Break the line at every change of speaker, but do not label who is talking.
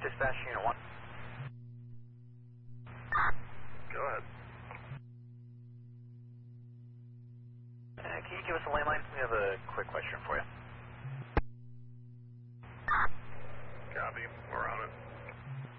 Dispatch Unit 1.
Go ahead.
Can you give us a landline? We have a quick question for you.